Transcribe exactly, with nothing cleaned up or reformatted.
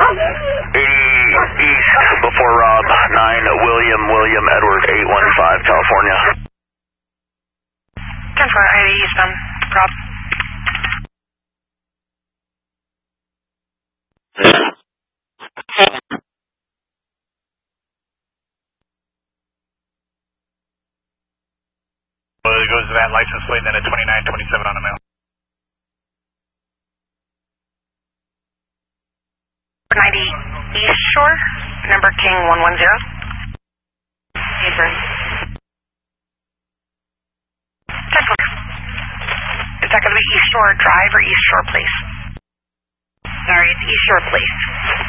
eighty East before Rob, nine William, William, Edward, eight one five, California. ten four, eighty eastbound, Rob. Well, it goes to that license plate, then a twenty-nine twenty-seven on the mail. ninety East Shore, number King one one zero. Hebron. ten four. Is that going to be East Shore Drive or East Shore Place? Sorry, it's East Shore Place.